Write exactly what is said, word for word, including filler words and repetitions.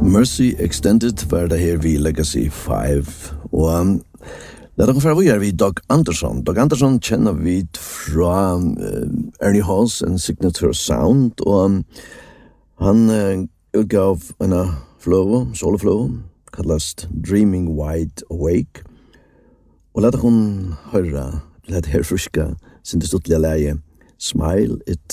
Mercy Extended var det her vi Legacy five. Og um, det er derfor vi er vi Doug Anderson. Doug Anderson kjenner vi fra uh, Ernie Halls and Signature Sound. Og um, han uh, utgav en flow, soloflow, kallast Dreaming Wide Awake. Og lette hun høre, lette her fruska, sin det stortlige leie Smile It